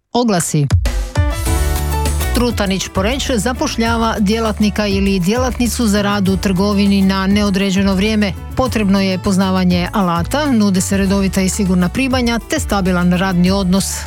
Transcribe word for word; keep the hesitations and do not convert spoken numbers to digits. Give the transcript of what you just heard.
Oglasi. Trutanić Poreć zapošljava djelatnika ili djelatnicu za rad u trgovini na neodređeno vrijeme. Potrebno je poznavanje alata, nude se redovita i sigurna primanja te stabilan radni odnos.